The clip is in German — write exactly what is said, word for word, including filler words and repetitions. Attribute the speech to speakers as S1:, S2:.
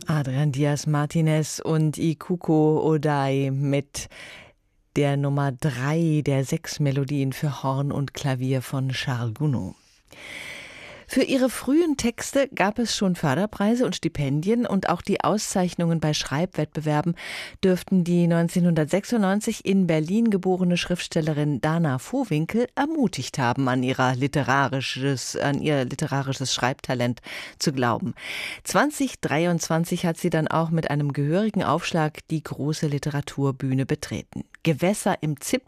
S1: Adrian Diaz Martinez und Ikuko Odai mit der Nummer drei der sechs Melodien für Horn und Klavier von Charles Gounod. Für ihre frühen Texte gab es schon Förderpreise und Stipendien, und auch die Auszeichnungen bei Schreibwettbewerben dürften die neunzehnhundertsechsundneunzig in Berlin geborene Schriftstellerin Dana Vohwinkel ermutigt haben, an, ihrer literarisches, an ihr literarisches Schreibtalent zu glauben. zwanzig dreiundzwanzig hat sie dann auch mit einem gehörigen Aufschlag die große Literaturbühne betreten. Gewässer im Zipgel